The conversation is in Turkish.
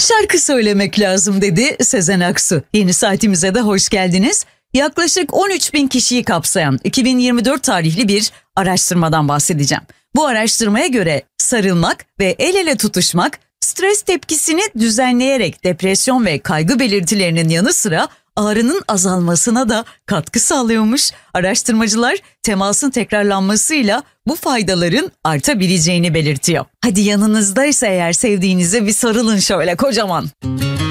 Şarkı söylemek lazım dedi Sezen Aksu. Yeni saatimize de hoş geldiniz. Yaklaşık 13.000 kişiyi kapsayan 2024 tarihli bir araştırmadan bahsedeceğim. Bu araştırmaya göre sarılmak ve el ele tutuşmak stres tepkisini düzenleyerek depresyon ve kaygı belirtilerinin yanı sıra ağrının azalmasına da katkı sağlıyormuş. Araştırmacılar temasın tekrarlanmasıyla bu faydaların artabileceğini belirtiyor. Hadi yanınızdaysa eğer sevdiğinize bir sarılın şöyle kocaman.